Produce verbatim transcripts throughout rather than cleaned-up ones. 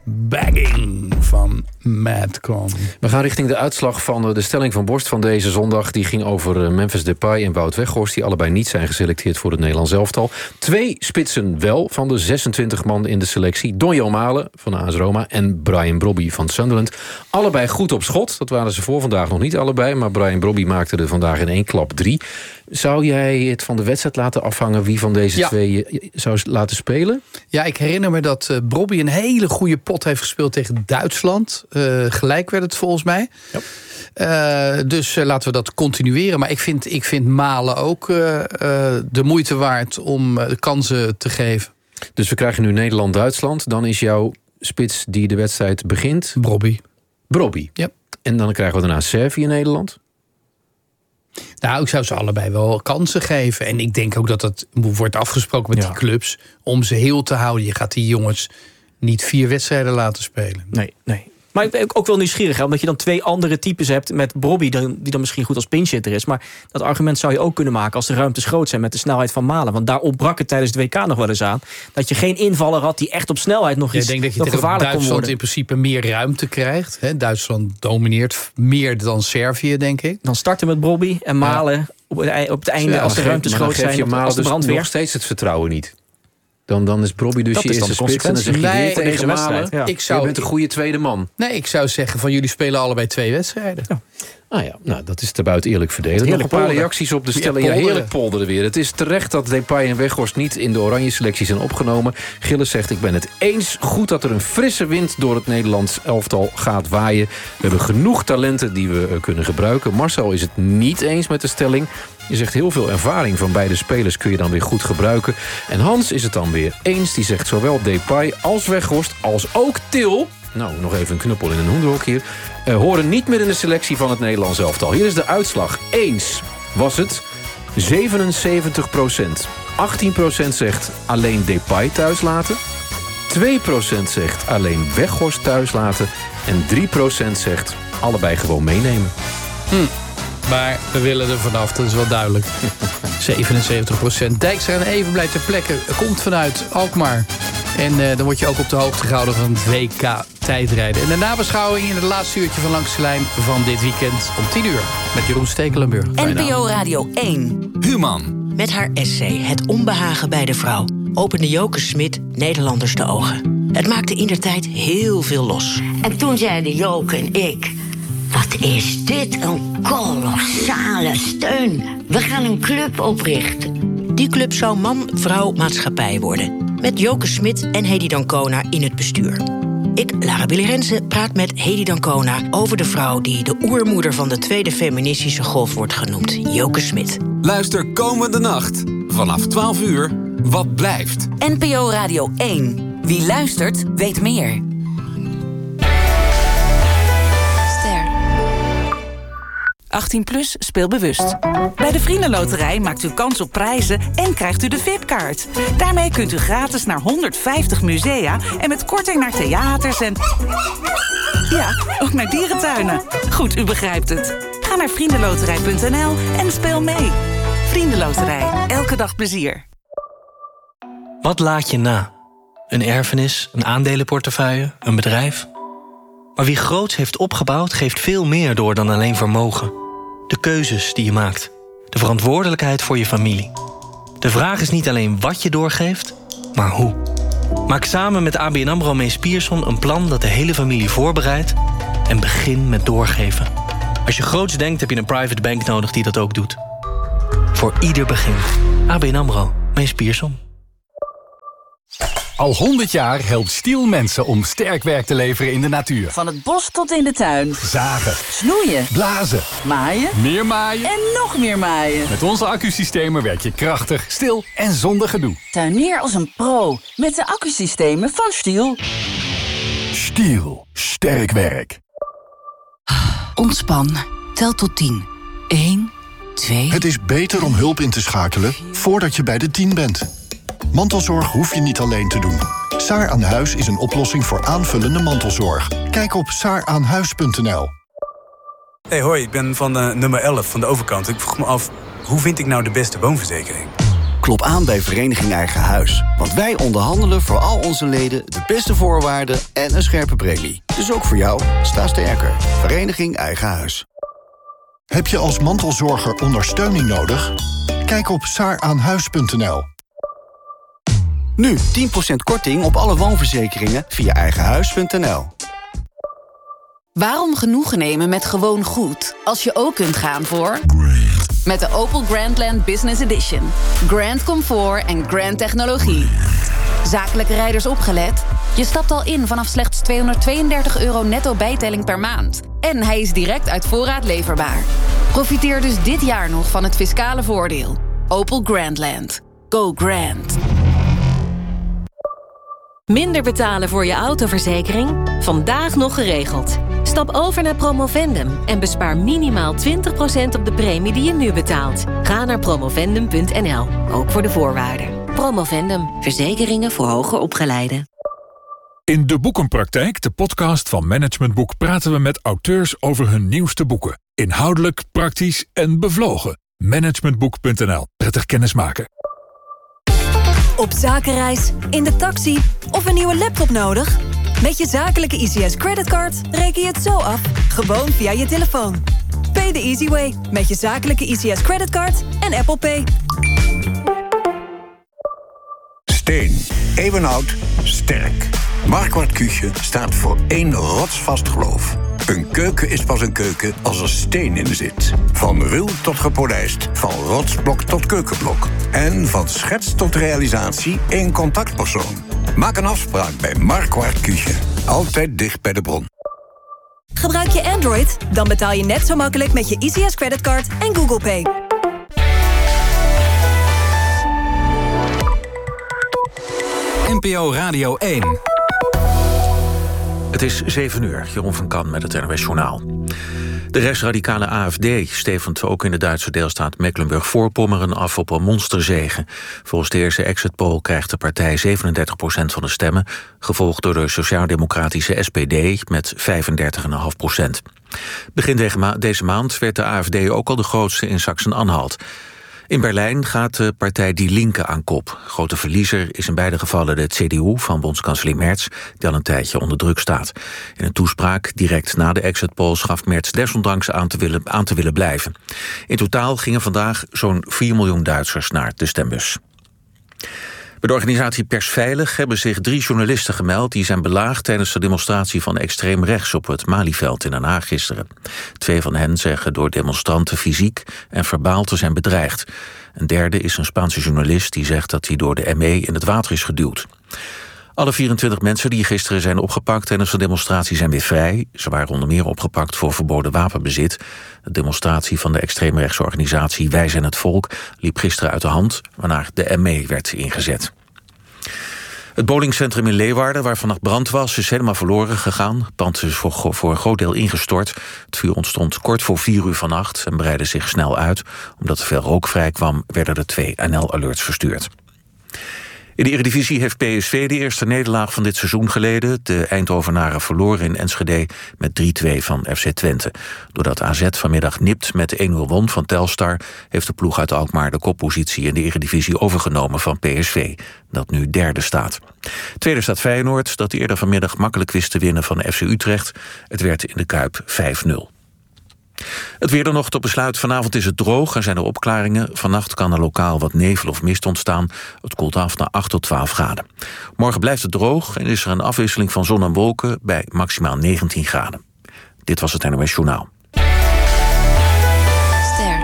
Bagging van Madcon. We gaan richting de uitslag van de stelling van Borst van deze zondag. Die ging over Memphis Depay en Wout Weghorst, die allebei niet zijn geselecteerd voor het Nederlands elftal. Twee spitsen wel van de zesentwintig man in de selectie. Donny Malen van A S Roma en Brian Brobby van Sunderland. Allebei goed op schot. Dat waren ze voor vandaag nog niet allebei. Maar Brian Brobby maakte er vandaag in één klap drie. Zou jij het van de wedstrijd laten afhangen wie van deze ja. twee je zou laten spelen? Ja, ik herinner me dat uh, Brobby een hele goede pot heeft gespeeld tegen Duitsland. Uh, gelijk werd het volgens mij. Ja. Uh, dus uh, laten we dat continueren. Maar ik vind, ik vind Malen ook uh, uh, de moeite waard om uh, de kansen te geven. Dus we krijgen nu Nederland-Duitsland. Dan is jouw spits die de wedstrijd begint? Brobby. Brobby. Ja. En dan krijgen we daarna Servië-Nederland? Nou, ik zou ze allebei wel kansen geven. En ik denk ook dat dat wordt afgesproken met ja. die clubs om ze heel te houden. Je gaat die jongens niet vier wedstrijden laten spelen. Nee, nee. Maar ik ben ook wel nieuwsgierig, hè, omdat je dan twee andere types hebt met Brobby, die dan misschien goed als pinchitter is. Maar dat argument zou je ook kunnen maken als de ruimtes groot zijn met de snelheid van Malen. Want daar ontbrak het tijdens het W K nog wel eens aan. Dat je geen invaller had die echt op snelheid nog iets ja, ik denk dat je nog gevaarlijk kon Duitsland worden. In principe meer ruimte krijgt. Hè? Duitsland domineert meer dan Servië, denk ik. Dan starten met Brobby en Malen ja. op, het, op het einde ja, als de ruimtes groot zijn. Je Malen als de dus brandweer. nog steeds het vertrouwen niet. Dan, dan is Brobby dus dat je eerste spits. En dan zeg je nee, weer tegen Malen, ja. ik zou, je bent een goede tweede man. Nee, ik zou zeggen van jullie spelen allebei twee wedstrijden. Ja. Ah ja, nou, dat is te buiten eerlijk verdelen. Nog een paar reacties op de stelling. Ja, heerlijk polderen weer. Het is terecht dat Depay en Weghorst niet in de oranje selectie zijn opgenomen. Gilles zegt, ik ben het eens. Goed dat er een frisse wind door het Nederlands elftal gaat waaien. We hebben genoeg talenten die we kunnen gebruiken. Marcel is het niet eens met de stelling. Je zegt heel veel ervaring van beide spelers kun je dan weer goed gebruiken. En Hans is het dan weer eens. Die zegt zowel Depay als Weghorst als ook Til... Nou, nog even een knuppel in een hoenderhok hier. Uh, horen niet meer in de selectie van het Nederlands elftal. Hier is de uitslag. Eens was het zevenenzeventig procent. achttien procent zegt alleen Depay thuis laten. twee procent zegt alleen Weghorst thuis laten. En drie procent zegt allebei gewoon meenemen. Hm. Maar we willen er vanaf, dat is wel duidelijk. zevenenzeventig procent. Dijkstra en Evenblij ter plekke komt vanuit Alkmaar. En uh, dan word je ook op de hoogte gehouden van het W K tijdrijden. En de nabeschouwing in het laatste uurtje van Langs de Lijn van dit weekend om tien uur. Met Jeroen Stekelenburg. N P O Radio één. Human. Met haar essay Het onbehagen bij de vrouw opende Joke Smit Nederlanders de ogen. Het maakte indertijd heel veel los. En toen zeiden Joke en ik... Wat is dit een kolossale steun. We gaan een club oprichten. Die club zou man-vrouw maatschappij worden. Met Joke Smit en Hedy Dancona in het bestuur. Ik, Lara Billy Rensen, praat met Hedy Dancona over de vrouw die de oermoeder van de tweede feministische golf wordt genoemd. Joke Smit. Luister komende nacht vanaf twaalf uur Wat blijft. N P O Radio één. Wie luistert, weet meer. achttien plus, speel bewust. Bij de Vriendenloterij maakt u kans op prijzen en krijgt u de V I P-kaart. Daarmee kunt u gratis naar honderdvijftig musea en met korting naar theaters en... ja, ook naar dierentuinen. Goed, u begrijpt het. Ga naar vriendenloterij punt n l en speel mee. Vriendenloterij, elke dag plezier. Wat laat je na? Een erfenis, een aandelenportefeuille, een bedrijf? Maar wie groots heeft opgebouwd, geeft veel meer door dan alleen vermogen. De keuzes die je maakt. De verantwoordelijkheid voor je familie. De vraag is niet alleen wat je doorgeeft, maar hoe. Maak samen met A B N AMRO Mees Pierson een plan dat de hele familie voorbereidt en begin met doorgeven. Als je groots denkt, heb je een private bank nodig die dat ook doet. Voor ieder begin. A B N AMRO Mees Pierson. Al honderd jaar helpt Stihl mensen om sterk werk te leveren in de natuur. Van het bos tot in de tuin. Zagen. Snoeien. Blazen. Maaien. Meer maaien. En nog meer maaien. Met onze accusystemen werk je krachtig, stil en zonder gedoe. Tuinier als een pro met de accusystemen van Stihl. Stihl. Sterk werk. Ontspan. Tel tot tien. één, twee... Het is beter om hulp in te schakelen voordat je bij de tien bent. Mantelzorg hoef je niet alleen te doen. Saar aan Huis is een oplossing voor aanvullende mantelzorg. Kijk op saar aan huis punt n l. Hey, hoi, ik ben van uh, nummer elf van de overkant. Ik vroeg me af, hoe vind ik nou de beste woonverzekering? Klop aan bij Vereniging Eigen Huis. Want wij onderhandelen voor al onze leden de beste voorwaarden en een scherpe premie. Dus ook voor jou, sta sterker. Vereniging Eigen Huis. Heb je als mantelzorger ondersteuning nodig? Kijk op saaraanhuis punt n l. Nu tien procent korting op alle woonverzekeringen via eigenhuis punt n l. Waarom genoegen nemen met gewoon goed, als je ook kunt gaan voor... Met de Opel Grandland Business Edition. Grand comfort en grand technologie. Zakelijke rijders opgelet? Je stapt al in vanaf slechts tweehonderdtweeëndertig euro netto bijtelling per maand. En hij is direct uit voorraad leverbaar. Profiteer dus dit jaar nog van het fiscale voordeel. Opel Grandland. Go grand. Minder betalen voor je autoverzekering? Vandaag nog geregeld. Stap over naar Promovendum en bespaar minimaal twintig procent op de premie die je nu betaalt. Ga naar promovendum punt n l, ook voor de voorwaarden. Promovendum, verzekeringen voor hoger opgeleiden. In De Boekenpraktijk, de podcast van Management Boek, praten we met auteurs over hun nieuwste boeken. Inhoudelijk, praktisch en bevlogen. managementboek punt n l. Prettig kennismaken. Op zakenreis, in de taxi of een nieuwe laptop nodig? Met je zakelijke I C S creditcard reken je het zo af, gewoon via je telefoon. Pay the easy way met je zakelijke I C S creditcard en Apple Pay. Steen, eeuwenoud, sterk. Marquardt Küche staat voor één rotsvast geloof. Een keuken is pas een keuken als er steen in zit. Van ruw tot gepolijst, van rotsblok tot keukenblok. En van schets tot realisatie één contactpersoon. Maak een afspraak bij Marquardt Küche. Altijd dicht bij de bron. Gebruik je Android? Dan betaal je net zo makkelijk met je I C S creditcard en Google Pay. N P O Radio één. Het is zeven uur, Jeroen van Kan met het N O S Journaal. De rechtsradicale A F D stevend ook in de Duitse deelstaat Mecklenburg-Voorpommeren af op een monsterzege. Volgens de eerste exit poll krijgt de partij zevenendertig procent van de stemmen, gevolgd door de sociaal-democratische S P D met vijfendertig komma vijf procent. Begin deze maand werd de A F D ook al de grootste in Sachsen-Anhalt. In Berlijn gaat de partij Die Linke aan kop. Grote verliezer is in beide gevallen de C D U van bondskanselier Merz, die al een tijdje onder druk staat. In een toespraak direct na de exit polls gaf Merz desondanks aan te willen, aan te willen blijven. In totaal gingen vandaag zo'n vier miljoen Duitsers naar de stembus. Bij de organisatie Persveilig hebben zich drie journalisten gemeld die zijn belaagd tijdens de demonstratie van extreem rechts op het Malieveld in Den Haag gisteren. Twee van hen zeggen door demonstranten fysiek en verbaal te zijn bedreigd. Een derde is een Spaanse journalist die zegt dat hij door de M E in het water is geduwd. Alle vierentwintig mensen die gisteren zijn opgepakt tijdens de demonstratie zijn weer vrij. Ze waren onder meer opgepakt voor verboden wapenbezit. De demonstratie van de extreemrechtse organisatie Wij zijn het Volk liep gisteren uit de hand, waarna de M E werd ingezet. Het bowlingcentrum in Leeuwarden, waar vannacht brand was, is helemaal verloren gegaan. Het pand is voor, voor een groot deel ingestort. Het vuur ontstond kort voor vier uur vannacht en breidde zich snel uit. Omdat er veel rook vrijkwam, werden er twee N L-alerts verstuurd. In de Eredivisie heeft P S V de eerste nederlaag van dit seizoen geleden. De Eindhovenaren verloren in Enschede met drie twee van F C Twente. Doordat A Z vanmiddag nipt met één nul won van Telstar, heeft de ploeg uit Alkmaar de koppositie in de Eredivisie overgenomen van P S V, dat nu derde staat. Tweede staat Feyenoord, dat eerder vanmiddag makkelijk wist te winnen van F C Utrecht. Het werd in de Kuip vijf nul. Het weer dan nog tot besluit. Vanavond is het droog en zijn er opklaringen. Vannacht kan er lokaal wat nevel of mist ontstaan. Het koelt af naar acht tot twaalf graden. Morgen blijft het droog en is er een afwisseling van zon en wolken bij maximaal negentien graden. Dit was het N O S Journaal. Ster.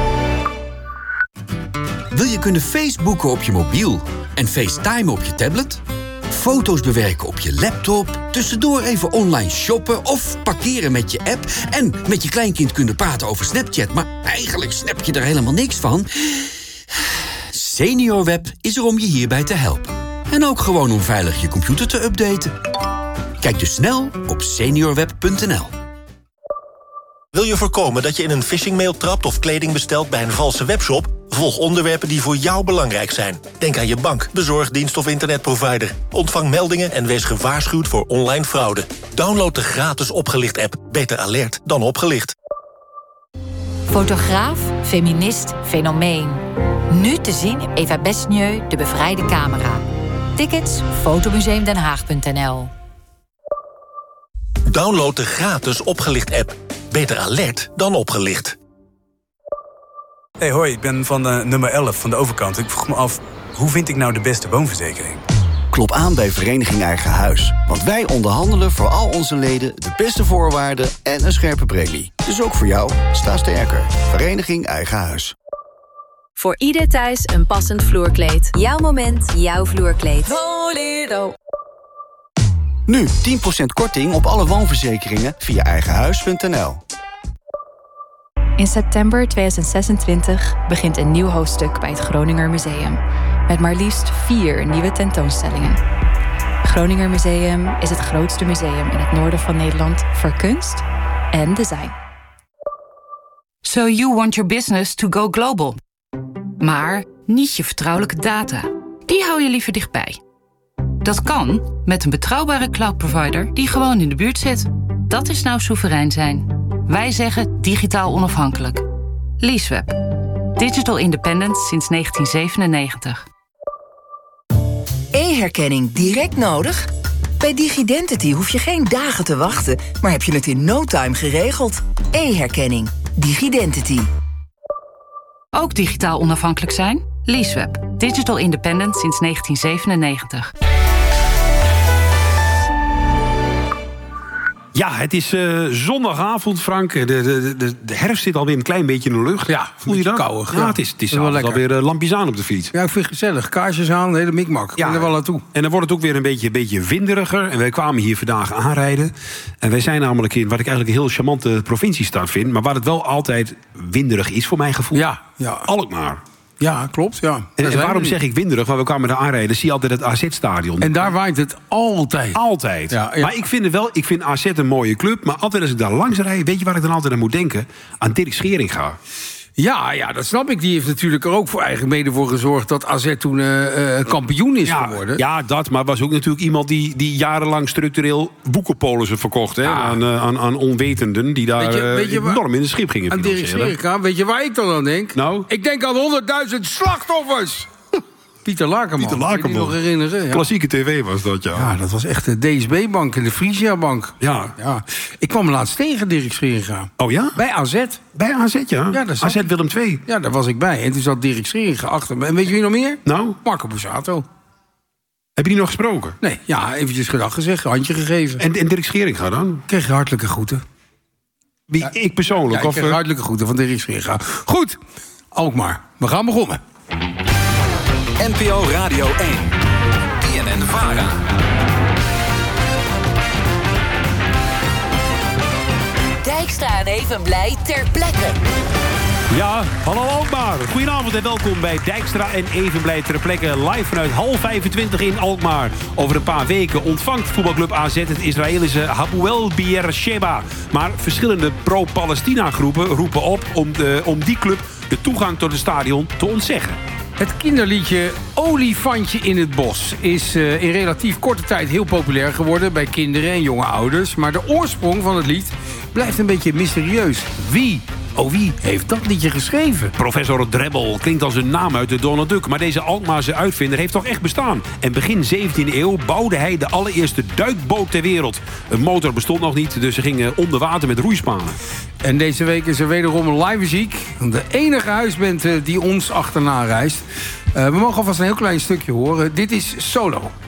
Wil je kunnen Facebooken op je mobiel en FaceTime op je tablet? Foto's bewerken op je laptop, tussendoor even online shoppen of parkeren met je app en met je kleinkind kunnen praten over Snapchat, maar eigenlijk snap je er helemaal niks van? SeniorWeb is er om je hierbij te helpen. En ook gewoon om veilig je computer te updaten. Kijk dus snel op seniorweb punt n l. Wil je voorkomen dat je in een phishingmail trapt of kleding bestelt bij een valse webshop? Volg onderwerpen die voor jou belangrijk zijn. Denk aan je bank, bezorgdienst of internetprovider. Ontvang meldingen en wees gewaarschuwd voor online fraude. Download de gratis Opgelicht-app. Beter alert dan opgelicht. Fotograaf, feminist, fenomeen. Nu te zien in Eva Besnieu, de bevrijde camera. Tickets fotomuseumdenhaag punt n l. Download de gratis Opgelicht-app. Beter alert dan opgelicht. Hey, hoi, ik ben van de nummer elf van de overkant. Ik vroeg me af, hoe vind ik nou de beste woonverzekering? Klop aan bij Vereniging Eigen Huis. Want wij onderhandelen voor al onze leden de beste voorwaarden en een scherpe premie. Dus ook voor jou, sta sterker. Vereniging Eigen Huis. Voor ieder thuis een passend vloerkleed. Jouw moment, jouw vloerkleed. Volero. Nu tien procent korting op alle woonverzekeringen via eigenhuis punt n l. In september tweeduizend zesentwintig begint een nieuw hoofdstuk bij het Groninger Museum. Met maar liefst vier nieuwe tentoonstellingen. Groninger Museum is het grootste museum in het noorden van Nederland voor kunst en design. So you want your business to go global. Maar niet je vertrouwelijke data. Die hou je liever dichtbij. Dat kan met een betrouwbare cloud-provider die gewoon in de buurt zit. Dat is nou soeverein zijn. Wij zeggen digitaal onafhankelijk. Leaseweb. Digital independent sinds negentien zevenennegentig. E-herkenning direct nodig? Bij DigiDentity hoef je geen dagen te wachten, maar heb je het in no time geregeld. E-herkenning. DigiDentity. Ook digitaal onafhankelijk zijn? Leaseweb. Digital independent sinds negentien zevenennegentig. Ja, het is uh, zondagavond, Frank. De, de, de, de herfst zit alweer een klein beetje in de lucht. Ja, voel je dat? Kouwig, ja, ja, het is, het is, is wel lekker. alweer uh, lampjes aan op de fiets. Ja, ik vind het gezellig. Kaarsjes aan, de hele mikmak. Ik ja, ben er wel aan toe. En dan wordt het ook weer een beetje, een beetje winderiger. En wij kwamen hier vandaag aanrijden. En wij zijn namelijk in wat ik eigenlijk een heel charmante provinciestad vind. Maar waar het wel altijd winderig is, voor mijn gevoel. Ja, ja. Alkmaar. Ja, klopt. Ja. En, en waarom zeg ik winderig? Want we kwamen daar aanrijden, zie je altijd het A Z-stadion. En daar waait het altijd. Altijd. Ja, ja. Maar ik vind het wel, ik vind A Z een mooie club. Maar altijd als ik daar langs rijd, weet je waar ik dan altijd aan moet denken? Aan Dirk Scheringa. Ja, ja, dat snap ik. Die heeft natuurlijk er ook voor eigen mede voor gezorgd dat A Z toen uh, uh, kampioen is ja, geworden. Ja, dat. Maar was ook natuurlijk iemand die, die jarenlang structureel boekenpolissen verkocht. Hè, ja. aan, uh, aan, aan onwetenden die daar weet je, weet je, uh, enorm in de schip gingen. Aan Dirk Scheringa, weet je waar ik dan aan denk? Nou? Ik denk aan honderdduizend slachtoffers. Pieter Lakenman. Pieter Lakenman. Nog herinneren? Ja. Klassieke tv was dat, ja. Ja, dat was echt de D S B-bank en de Frisia-bank. Ja. ja. Ik kwam laatst tegen Dirk Scheringa. Oh ja? Bij A Z. Bij A Z, ja? ja A Z Willem twee. Ja, daar was ik bij. En toen zat Dirk Scheringa achter me. En weet je wie nog meer? Nou? Marco Borsato. Heb je die nog gesproken? Nee, ja, eventjes gedag gezegd, handje gegeven. En, en Dirk Scheringa dan? Kreeg je hartelijke groeten. Wie, ja, ik persoonlijk? Ja, ik of kreeg hartelijke groeten van Dirk Scheringa. Goed, Alkmaar. We gaan begonnen. N P O Radio één. B N N Vara. Dijkstra en Evenblij ter plekke. Ja, hallo Alkmaar. Goedenavond en welkom bij Dijkstra en Evenblij ter plekke. Live vanuit hal vijfentwintig in Alkmaar. Over een paar weken ontvangt voetbalclub A Z het Israëlische Hapoel Beersheba. Maar verschillende pro-Palestina groepen roepen op om, de, om die club de toegang tot het stadion te ontzeggen. Het kinderliedje Olifantje in het Bos is uh, in relatief korte tijd heel populair geworden bij kinderen en jonge ouders. Maar de oorsprong van het lied blijft een beetje mysterieus. Wie? Oh, wie heeft dat liedje geschreven? Professor Drebbel klinkt als een naam uit de Donald Duck. Maar deze Alkmaarse uitvinder heeft toch echt bestaan. En begin zeventiende eeuw bouwde hij de allereerste duikboot ter wereld. Een motor bestond nog niet, dus ze gingen onder water met roeispanen. En deze week is er wederom live muziek. De enige huisband die ons achterna reist. Uh, we mogen alvast een heel klein stukje horen. Dit is Solo.